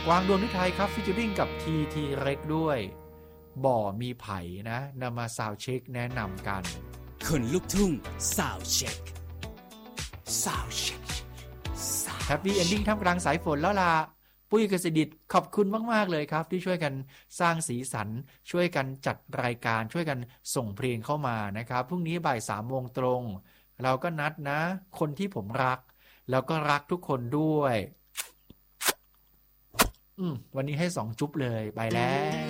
กวางดวงฤทัยครับฟิชเจอริ่งกับทีทีเร็กด้วยบ่อมีไผ่นะนำมาซาวด์เช็คแนะนำกันคนลูกทุ่งซาวด์เช็คแฮปปี้เอนดิ้งท่ามกลางสายฝนแล้วล่ะปุ้ยกฤษดิตขอบคุณมากๆเลยครับที่ช่วยกันสร้างสีสันช่วยกันจัดรายการช่วยกันส่งเพลงเข้ามานะครับพรุ่งนี้บ่าย 3 โมงตรงเราก็นัดนะคนที่ผมรักแล้วก็รักทุกคนด้วยวันนี้ให้2 จุ๊บเลยไปแล้ว